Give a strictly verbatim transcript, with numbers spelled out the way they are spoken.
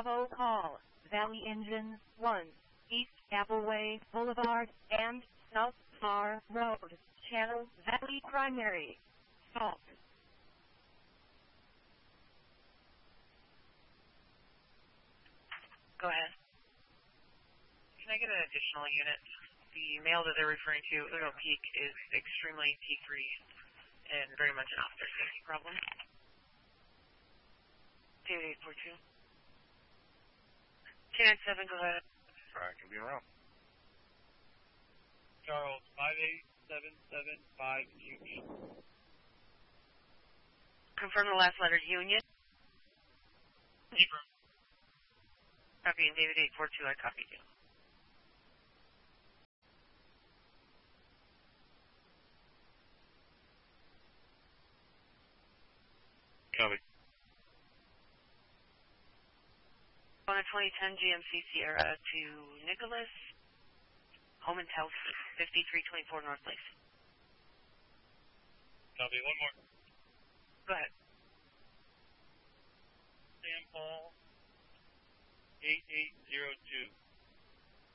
Bravo call, Valley Engines one, East Appleway Boulevard and South Far Road, Channel Valley Primary. Salt. Go ahead. Can I get an additional unit? The male that they're referring to, Little Peak, is extremely T three and very much an officer safety problem. David eight four two. two nine seven, go ahead. Sorry, I can be around. Charles, five eight seven seven five Union. Confirm the last letter, Union. Confirm. Copy, and David eight four two, I copied you. Copy. On a twenty ten G M C Sierra to Nicholas, Home and Health, fifty-three twenty-four North Lakes. Copy, one more. Go ahead. Sam Paul, eight eight zero two.